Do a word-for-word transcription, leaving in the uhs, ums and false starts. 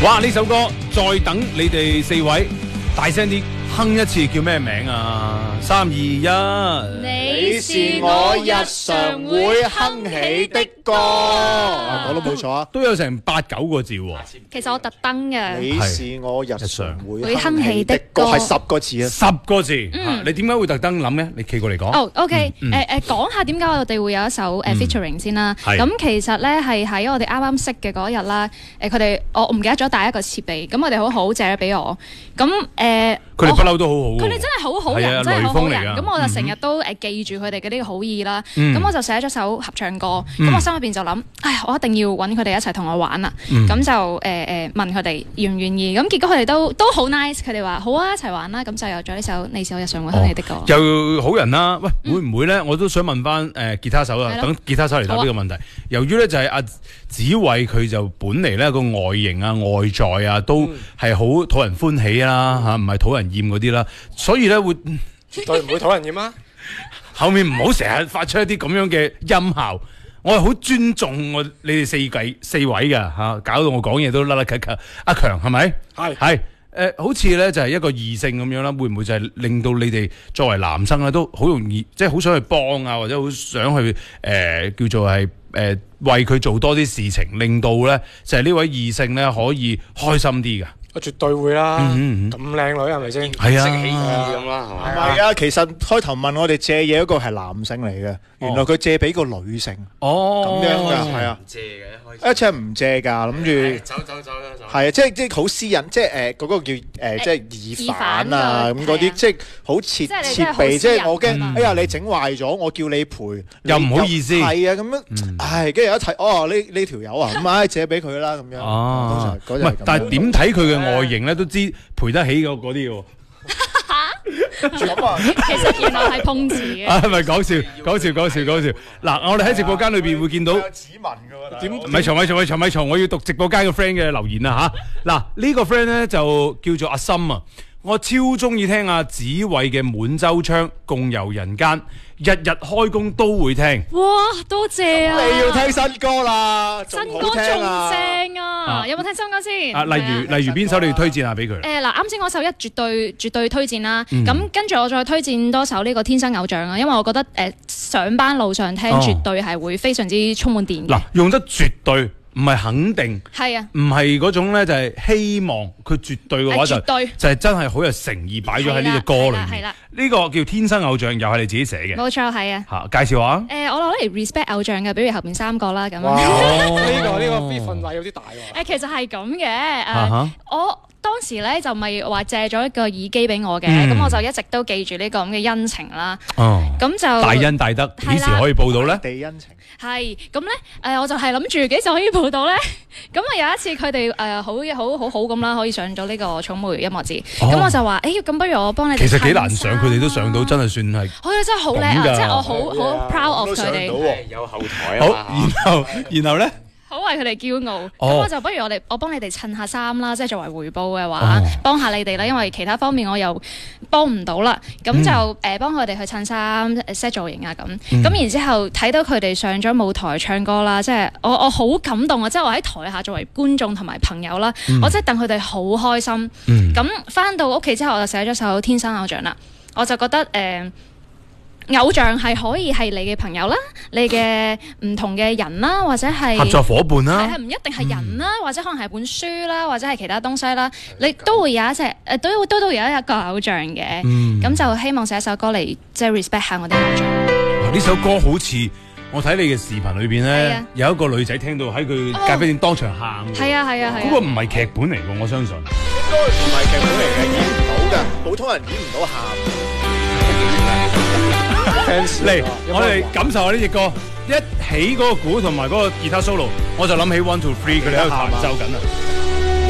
哇！呢首歌再等你哋四位大聲啲哼一次，叫咩名啊？三二一， 你是我日常會哼起的歌， 我都冇錯啊， 都有成八九個字喎。 其實我特登嘅。 你是我日常會會哼起的歌，係十個字啊， 十個字。你點解會特登諗嘅？你企過嚟講。 哦，OK，誒誒，講下點解我哋會有一首誒 featuring 先啦。咁其實咧係喺我哋啱啱識嘅嗰日啦。誒，佢哋我唔記得咗帶一個設備，咁我哋好好借咗俾我。咁誒。 佢哋不嬲都好好， 佢哋真係好好人，真係好好人。咁我就成日都誒記住佢哋嘅呢個好意啦。咁我就寫咗首合唱歌。咁我心入邊就諗，唉，我一定要揾佢哋一齊同我玩啦。咁就誒誒問佢哋願唔願意。咁結果佢哋都都好 nice，佢哋話好啊，一齊玩啦。咁就有咗呢首《你是我日常會哼起的歌》。 又好人啦，喂，會唔會咧？我都想問翻誒吉他手啊，等吉他手嚟答呢個問題。由於咧就係阿子偉佢就本嚟咧個外形啊、外在啊都係好討人歡喜啦嚇，唔係討人厭嗰啲啦，所以咧會絕對唔會討人厭啊！ 後面唔好成日發出一啲咁樣嘅音效，我係好尊重我你哋四計四位嘅嚇，搞到我講嘢都甩甩咳咳。阿強係咪？係係誒，好似咧就係一個異性咁樣啦，會唔會就係令到你哋作為男生咧都好容易，即係好想去幫啊，或者好想去誒、呃、叫做係誒、呃、為佢做多啲事情，令到咧就係呢位異性咧可以開心啲㗎。 我絕對會啦，咁靚女係咪先？ 係啊， 起意咁啦，係咪？唔係啊，其實開頭問我哋借嘢嗰個係男性嚟嘅，原來佢借俾個女性。 哦， 咁樣㗎，係啊， 唔借嘅，一開始一隻唔借㗎，諗住走走走走。 係啊，即係即係好私隱，即係誒嗰個叫誒即係疑犯啊咁嗰啲，即係好設設備，即係我驚，哎呀你整壞咗，我叫你賠， 又唔好意思。 係啊，咁樣，唉，跟住一睇，哦呢呢條友啊，咁唉借俾佢啦咁樣。 哦，唔係，但係點睇佢嘅外形咧，都知賠得起嗰嗰啲喎。 咁啊， 其實原來係碰瓷嘅。 啊，係咪講笑？講笑講笑講笑。嗱，我哋喺直播間裏邊會見到。 有指紋㗎喎。點？ 咪嘈咪嘈咪嘈咪嘈！我要讀直播間嘅 friend 嘅留言啊嚇。嗱，呢個 friend 咧就叫做阿森啊。我超中意聽阿子偉嘅滿洲窗共遊人間，日日開工都會聽。 哇，多謝啊！ 你要聽新歌啦， 新歌仲正啊！有冇聽新歌先？ 啊，例如例如邊首你要推薦下俾佢？ 誒嗱，啱先嗰首一絕對絕對推薦啦。咁跟住我再推薦多首呢個天生偶像啊，因為我覺得誒上班路上聽絕對係會非常之充滿電。 嗱，用得絕對。唔係肯定， 係啊， 唔係嗰種咧，就係希望佢絕對嘅話就就係真係好有誠意擺咗喺呢隻歌裏面。 係啦， 呢個叫天生偶像，又係你自己寫嘅。 冇錯，係啊。 嚇，介紹下。 誒，我攞嚟 respect 偶像嘅，比如後邊三個啦咁。 呢個呢個啲份位有啲大喎。 誒，其實係咁嘅。誒，我當時咧就咪話借咗一個耳機俾我嘅，咁我就一直都記住呢個咁嘅恩情啦。哦。咁就大恩大德，幾時可以報到咧？ 地恩情。 係咁咧，誒我就係諗住幾時可以報到咧？咁啊有一次佢哋誒好好好好咁啦，可以上咗呢個草莓音樂節，咁我就話誒，咁不如我幫你哋。 其實幾難上，佢哋都上到，真係算係。 佢哋真係好叻啊！即係我好好 proud of 佢哋。 有後台啊。 好，然後然後咧。 好為佢哋驕傲，咁、哦、我就不如我哋我幫你哋襯下衫啦，即係作為回報嘅話，哦、幫下你哋啦，因為其他方面我又幫唔到啦，咁就誒、嗯呃、幫佢哋去襯衫、set 造型啊咁，咁、嗯、然之後睇到佢哋上咗舞台唱歌啦，即係我我好感動啊！即係我喺台下作為觀眾同埋朋友啦，嗯、我真係戥佢哋好開心。咁翻、嗯、到屋企之後，我就寫咗首《天生偶像》啦，我就覺得誒。呃偶像係可以係你嘅朋友啦，你嘅唔同嘅人啦，或者係合作夥伴啦， 係唔一定係人啦，嗯、或者可能係本書啦，或者係其他東西啦，你都會有一隻誒，都都都有一個偶像嘅，咁、嗯、就希望寫一首歌嚟即係 respect 下我啲偶像。 呢首歌好似我睇你嘅視頻裏邊咧，啊、有一個女仔聽到喺佢咖啡店當場喊。係啊係啊係。嗰個唔係劇本嚟㗎，我相信。 應該唔係劇本嚟嘅，演唔到㗎，普通人演唔到喊。 嚟，我哋感受下呢隻歌，一起嗰個鼓同埋嗰個吉他 solo，我就諗起 one two three 佢哋喺度彈奏緊啊！